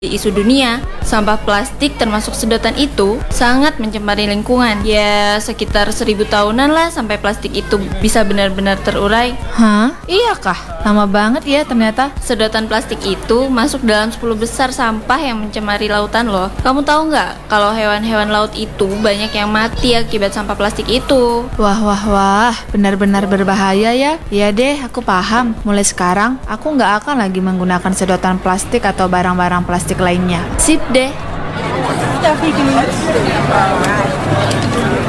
Di isu dunia, sampah plastik termasuk sedotan itu sangat mencemari lingkungan. Ya, sekitar 1000 tahunan lah sampai plastik itu bisa benar-benar terurai. Hah? Iya kah? Lama banget ya ternyata. Sedotan plastik itu masuk dalam 10 besar sampah yang mencemari lautan loh. Kamu tahu nggak kalau hewan-hewan laut itu banyak yang mati akibat sampah plastik itu? Wah, benar-benar berbahaya ya. Iya deh, aku paham. Mulai sekarang, aku nggak akan lagi menggunakan sedotan plastik atau barang-barang plastik lainnya. Sip deh.